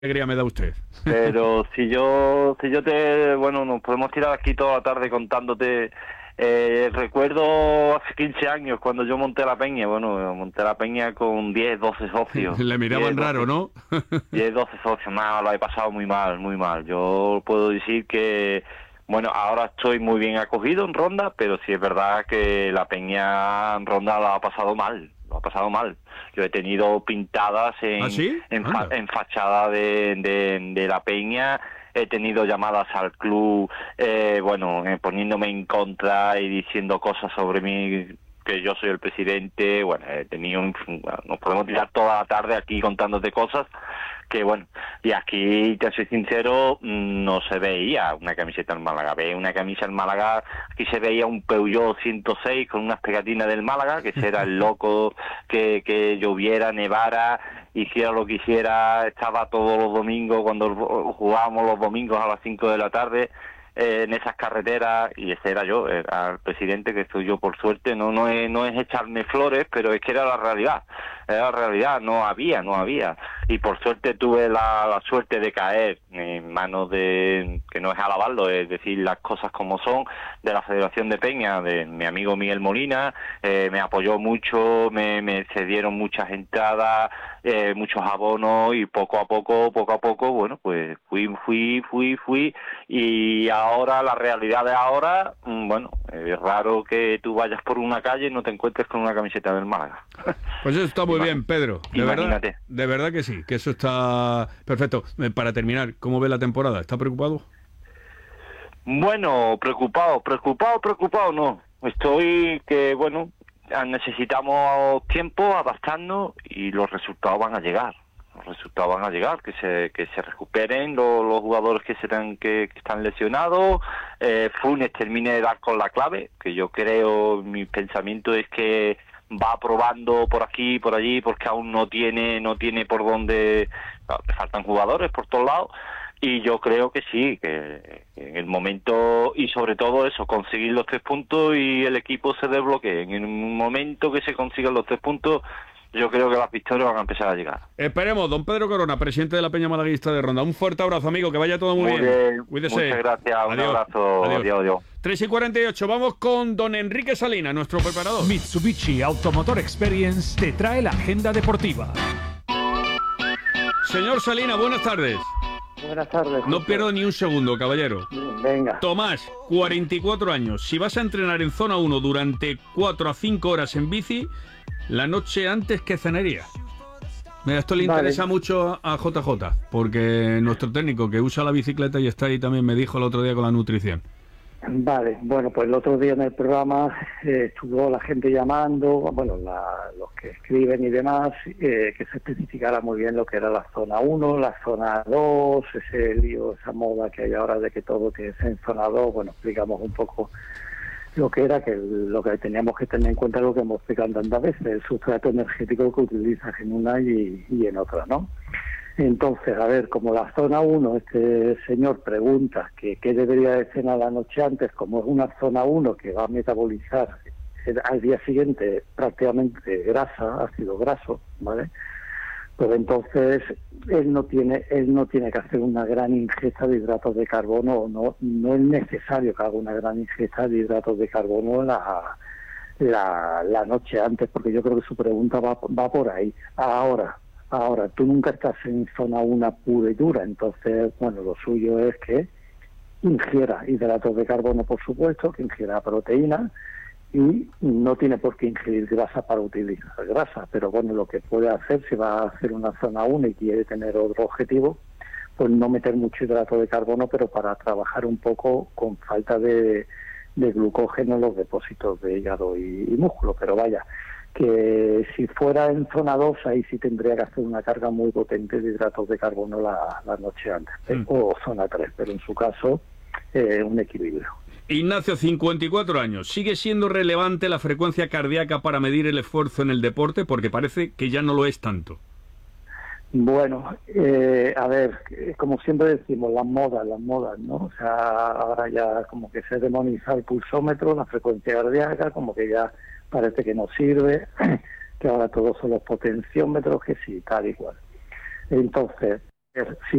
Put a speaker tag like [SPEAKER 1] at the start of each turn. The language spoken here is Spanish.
[SPEAKER 1] alegría me da usted.
[SPEAKER 2] Pero bueno, nos podemos tirar aquí toda la tarde contándote. Recuerdo hace 15 años cuando yo monté la peña. Bueno, monté la peña con 10, 12 socios.
[SPEAKER 1] Le miraban
[SPEAKER 2] 10,
[SPEAKER 1] raro,
[SPEAKER 2] 12,
[SPEAKER 1] ¿no?
[SPEAKER 2] 10, 12 socios. Nada, lo he pasado muy mal, muy mal. Yo puedo decir que, bueno, ahora estoy muy bien acogido en Ronda, pero sí es verdad que la peña en Ronda lo ha pasado mal. Lo ha pasado mal. Yo he tenido pintadas
[SPEAKER 1] ¿Ah, sí? Anda.
[SPEAKER 2] en fachada de la peña. He tenido llamadas al club, poniéndome en contra y diciendo cosas sobre mí, que yo soy el presidente. Bueno, he tenido, nos podemos tirar toda la tarde aquí contándote cosas que, bueno, y aquí, te soy sincero, no se veía una camiseta en Málaga. Veía una camisa en Málaga, aquí se veía un Peugeot 106 con unas pegatinas del Málaga, que ese era el loco, que lloviera, nevara, hiciera lo que hiciera, estaba todos los domingos, cuando jugábamos los domingos a las 5 de la tarde, en esas carreteras, y ese era yo, era el presidente, que soy yo, por suerte. No es echarme flores, pero es que era la realidad, no había, y por suerte tuve la suerte de caer en manos de, que no es alabarlo, es decir las cosas como son, de la Federación de Peña, de mi amigo Miguel Molina. Me apoyó mucho, me cedieron muchas entradas, muchos abonos, y poco a poco, bueno, pues fui, y ahora, la realidad de ahora, bueno, es raro que tú vayas por una calle y no te encuentres con una camiseta del Málaga.
[SPEAKER 1] Pues eso está muy bien, Pedro.
[SPEAKER 2] Imagínate.
[SPEAKER 1] De verdad que sí, que eso está perfecto. Para terminar, ¿cómo ve la temporada? ¿Está preocupado?
[SPEAKER 2] Bueno, preocupado no. Estoy que, bueno, necesitamos tiempo, adaptarnos, y los resultados van a llegar. Que se recuperen los jugadores que están lesionados. Funes termine de dar con la clave, que yo creo, mi pensamiento es que va probando por aquí, por allí, porque aún no tiene por dónde. Le faltan jugadores por todos lados, y yo creo que sí, que en el momento, y sobre todo eso, conseguir los 3 puntos y el equipo se desbloquee. En el momento que se consigan los 3 puntos, yo creo que las victorias van a empezar a llegar.
[SPEAKER 1] Esperemos. Don Pedro Corona, presidente de la Peña Malaguista de Ronda. Un fuerte abrazo, amigo, que vaya todo muy bien. Cuídese.
[SPEAKER 2] Muchas gracias, un
[SPEAKER 1] Adiós.
[SPEAKER 2] abrazo. Adiós.
[SPEAKER 1] 3:48, vamos con don Enrique Salina, nuestro preparador.
[SPEAKER 3] Mitsubishi Automotor Experience te trae la agenda deportiva.
[SPEAKER 1] Señor Salina, buenas tardes.
[SPEAKER 4] Buenas tardes.
[SPEAKER 1] No pierdo ni un segundo, caballero.
[SPEAKER 4] Venga.
[SPEAKER 1] Tomás, 44 años. Si vas a entrenar en zona 1 durante 4 a 5 horas en bici, la noche antes, ¿qué cenaría? Mira, esto le interesa mucho a JJ, porque nuestro técnico que usa la bicicleta y está ahí también me dijo el otro día con la nutrición.
[SPEAKER 4] Vale, bueno, pues el otro día en el programa estuvo la gente llamando, bueno, los que escriben y demás, que se especificara muy bien lo que era la zona 1, la zona 2, ese lío, esa moda que hay ahora de que todo tiene que ser en zona 2. Bueno, explicamos un poco lo que era, que lo que teníamos que tener en cuenta, lo que hemos explicado tantas veces, el sustrato energético que utilizas en una y en otra, ¿no? Entonces, a ver, como la zona 1, este señor pregunta que qué debería de cenar la noche antes, como es una zona 1 que va a metabolizar al día siguiente prácticamente grasa, ácido graso, ¿vale? Pues entonces él no tiene que hacer una gran ingesta de hidratos de carbono, no es necesario que haga una gran ingesta de hidratos de carbono la noche antes, porque yo creo que su pregunta va por ahí. Ahora, tú nunca estás en zona 1 pura y dura, entonces, bueno, lo suyo es que ingiera hidratos de carbono, por supuesto, que ingiera proteína, y no tiene por qué ingerir grasa para utilizar grasa, pero bueno, lo que puede hacer, si va a hacer una zona 1 y quiere tener otro objetivo, pues no meter mucho hidrato de carbono, pero para trabajar un poco con falta de glucógeno en los depósitos de hígado y músculo. Pero vaya, que si fuera en zona 2, ahí sí tendría que hacer una carga muy potente de hidratos de carbono la noche antes, o zona 3, pero en su caso un equilibrio.
[SPEAKER 1] Ignacio, 54 años. ¿Sigue siendo relevante la frecuencia cardíaca para medir el esfuerzo en el deporte? Porque parece que ya no lo es tanto.
[SPEAKER 4] Bueno, a ver, como siempre decimos, las modas, ¿no? O sea, ahora ya como que se demoniza el pulsómetro, la frecuencia cardíaca, como que ya parece que no sirve, que ahora todos son los potenciómetros, que sí, tal y cual. Entonces, Sí,